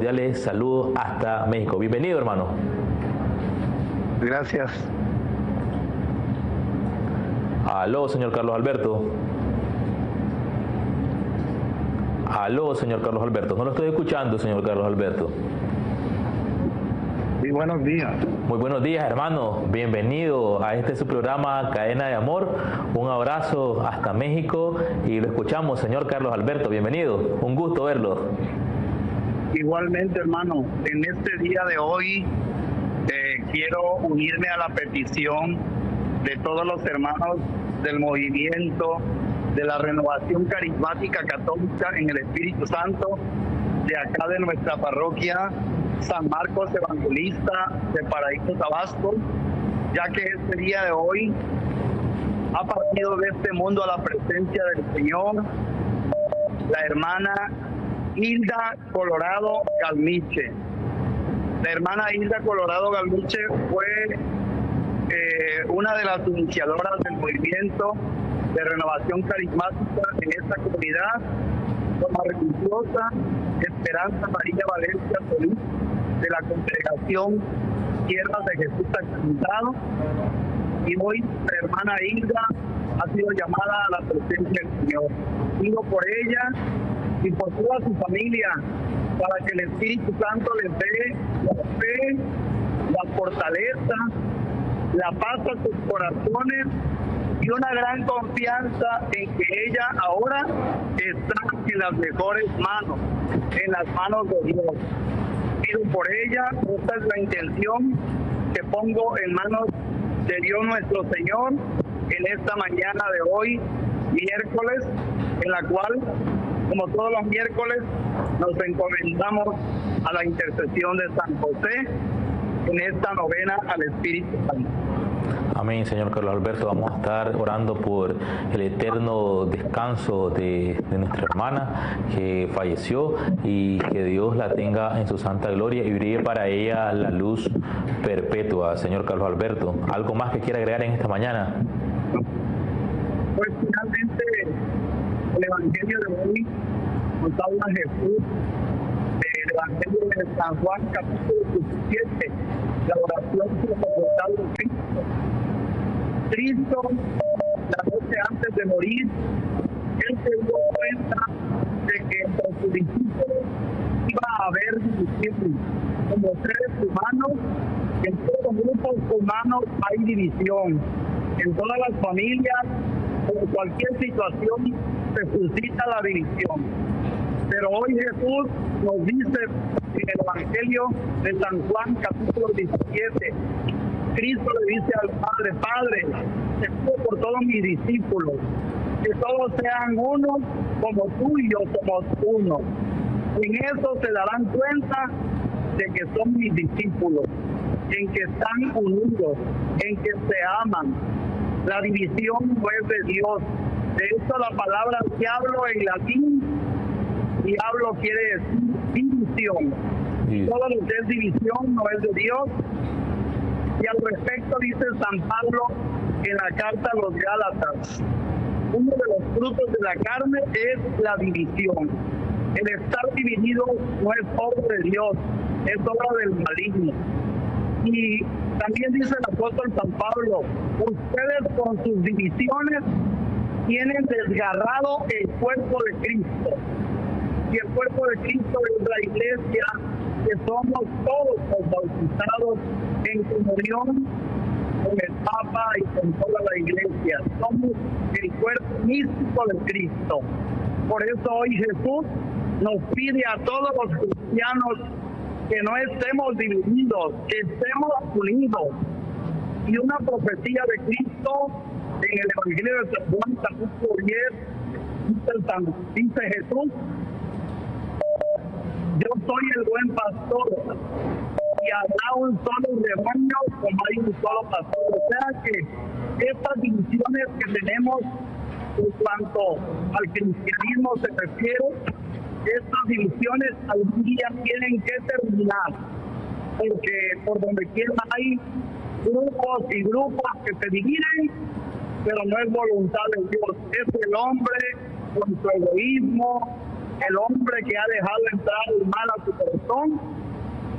cordiales saludos hasta México. Bienvenido, hermano. Gracias. Aló, señor Carlos Alberto. Aló, señor Carlos Alberto. No lo estoy escuchando, señor Carlos Alberto. Sí, buenos días. Muy buenos días, hermano. Bienvenido a su programa Cadena de Amor. Un abrazo hasta México y lo escuchamos, señor Carlos Alberto. Bienvenido. Un gusto verlo. Igualmente, hermano. En este día de hoy quiero unirme a la petición de todos los hermanos del movimiento de la Renovación Carismática Católica en el Espíritu Santo de acá de nuestra parroquia San Marcos Evangelista de Paraíso, Tabasco, ya que este día de hoy ha partido de este mundo a la presencia del Señor la hermana Hilda Colorado Galmiche. La hermana Hilda Colorado Galmiche fue una de las iniciadoras del movimiento de renovación carismática en esta comunidad, como religiosa Esperanza María Valencia Solís, de la congregación Tierras de Jesús Sacramentado, y hoy la hermana Hilda ha sido llamada a la presencia del Señor. Pido por ella y por toda su familia, para que el Espíritu Santo les dé la fe, la fortaleza, la paz a sus corazones y una gran confianza en que ella ahora está en las mejores manos, en las manos de Dios. Pido por ella, esta es la intención que pongo en manos de Dios nuestro Señor en esta mañana de hoy, miércoles, en la cual, como todos los miércoles, nos encomendamos a la intercesión de San José en esta novena al Espíritu Santo. Amén, señor Carlos Alberto. Vamos a estar orando por el eterno descanso de nuestra hermana que falleció y que Dios la tenga en su santa gloria y brille para ella la luz perpetua. Señor Carlos Alberto, ¿algo más que quiera agregar en esta mañana? Pues finalmente el Evangelio de hoy nos habla Jesús del Evangelio de San Juan, capítulo 17, la oración sacerdotal de Cristo. Cristo, la noche antes de morir, él se dio cuenta de que entre sus discípulos iba a haber división. Como seres humanos, en todos los grupos humanos hay división. En todas las familias, en cualquier situación, se suscita la división. Pero hoy Jesús nos dice en el Evangelio de San Juan, capítulo 17, Cristo le dice al Padre: Padre, te pido por todos mis discípulos, que todos sean uno, como tú y yo somos uno. En eso se darán cuenta de que son mis discípulos, en que están unidos, en que se aman. La división no es de Dios. De hecho, la palabra diablo en latín, diablo quiere decir división. Sí. Todo lo que es división no es de Dios. Y al respecto dice San Pablo en la carta a los Gálatas: uno de los frutos de la carne es la división. El estar dividido no es obra de Dios, es obra del maligno. Y también dice el apóstol San Pablo: ustedes con sus divisiones tienen desgarrado el cuerpo de Cristo. Y el cuerpo de Cristo es la iglesia, que somos todos los bautizados en comunión con el Papa y con toda la iglesia. Somos el cuerpo místico de Cristo. Por eso hoy Jesús nos pide a todos los cristianos que no estemos divididos, que estemos unidos. Y una profecía de Cristo en el Evangelio de San Juan, capítulo 10, dice Jesús: yo soy el buen pastor, y habrá un solo rebaño como hay un solo pastor. O sea que estas divisiones que tenemos en cuanto al cristianismo se refiere, estas divisiones algún día tienen que terminar, porque por donde quiera hay grupos y grupos que se dividen, pero no es voluntad de Dios. Es el hombre con su egoísmo, el hombre que ha dejado entrar el mal a su corazón, corazón